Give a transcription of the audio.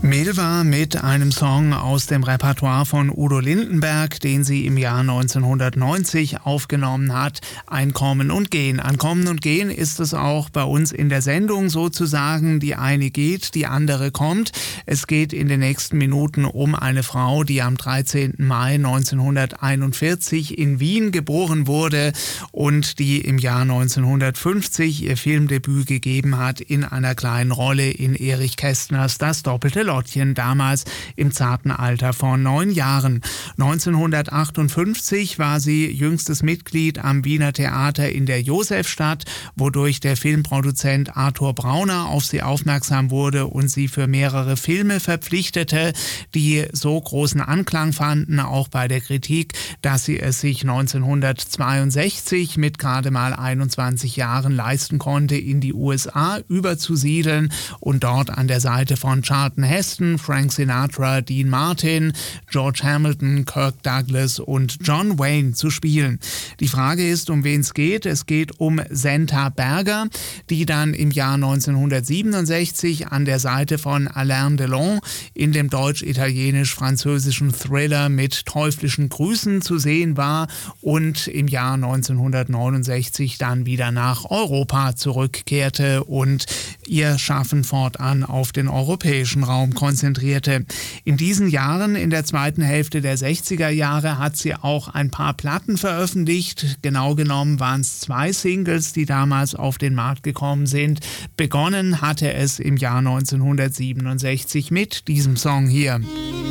Milva mit einem Song aus dem Repertoire von Udo Lindenberg, den sie im Jahr 1990 aufgenommen hat. Ein Kommen und Gehen. Ein Kommen und Gehen ist es auch bei uns in der Sendung sozusagen. Die eine geht, die andere kommt. Es geht in den nächsten Minuten um eine Frau, die am 13. Mai 1941 in Wien geboren wurde und die im Jahr 1950 ihr Filmdebüt gegeben hat in einer kleinen Rolle in Erich Kästners Das doppelte Lottchen, damals im zarten Alter von 9 Jahren. 1958 war sie jüngstes Mitglied am Wiener Theater in der Josefstadt, wodurch der Filmproduzent Arthur Brauner auf sie aufmerksam wurde und sie für mehrere Filme verpflichtete, die so großen Anklang fanden, auch bei der Kritik, dass sie es sich 1962 mit gerade mal 21 Jahren leisten konnte, in die USA überzusiedeln und dort an der Seite von Charlton Heston, Frank Sinatra, Dean Martin, George Hamilton, Kirk Douglas und John Wayne zu spielen. Die Frage ist, um wen es geht. Es geht um Senta Berger, die dann im Jahr 1967 an der Seite von Alain Delon in dem deutsch-italienisch-französischen Thriller Mit teuflischen Grüßen zu sehen war und im Jahr 1969 dann wieder nach Europa zurückkehrte und ihr Schaffen fortan auf den europäischen Raum konzentrierte. In diesen Jahren, in der zweiten Hälfte der 60er Jahre, hat sie auch ein paar Platten veröffentlicht. Genau genommen waren es 2 Singles, die damals auf den Markt gekommen sind. Begonnen hatte es im Jahr 1967 mit diesem Song hier.